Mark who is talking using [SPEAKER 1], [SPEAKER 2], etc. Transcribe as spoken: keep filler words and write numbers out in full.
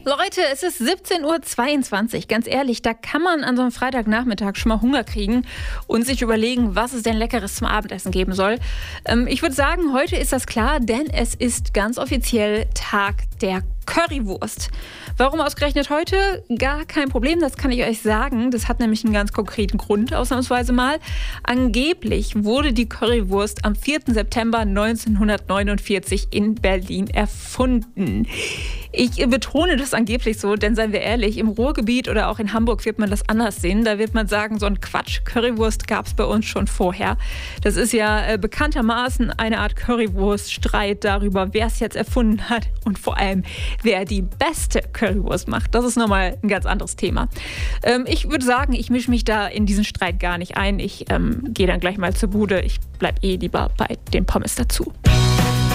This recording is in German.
[SPEAKER 1] Leute, es ist siebzehn Uhr zweiundzwanzig. Ganz ehrlich, da kann man an so einem Freitagnachmittag schon mal Hunger kriegen und sich überlegen, was es denn Leckeres zum Abendessen geben soll. Ähm, ich würde sagen, heute ist das klar, denn es ist ganz offiziell Tag der Currywurst. Warum ausgerechnet heute? Gar kein Problem, das kann ich euch sagen. Das hat nämlich einen ganz konkreten Grund, ausnahmsweise mal. Angeblich wurde die Currywurst am vierten September neunzehnhundertneunundvierzig in Berlin erfunden. Ich betone das angeblich so, denn seien wir ehrlich, im Ruhrgebiet oder auch in Hamburg wird man das anders sehen. Da wird man sagen, so ein Quatsch, Currywurst gab es bei uns schon vorher. Das ist ja äh, bekanntermaßen eine Art Currywurst-Streit darüber, wer es jetzt erfunden hat und vor allem, wer die beste Currywurst macht. Das ist nochmal ein ganz anderes Thema. Ähm, ich würde sagen, ich mische mich da in diesen Streit gar nicht ein. Ich ähm, gehe dann gleich mal zur Bude. Ich bleibe eh lieber bei den Pommes dazu.